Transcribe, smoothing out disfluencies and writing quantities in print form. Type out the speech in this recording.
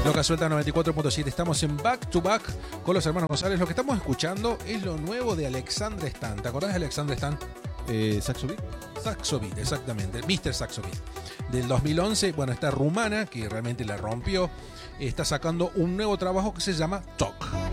Loca Suelta 94.7. Estamos en Back to Back con los hermanos González. Lo que estamos escuchando es lo nuevo de Alexandre Stan. ¿Te acordás de Alexandre Stan? Saxo Beat. Saxo Beat, exactamente. Mr. Saxo Beat. Del 2011. Bueno, esta rumana que realmente la rompió. Está sacando un nuevo trabajo que se llama Talk.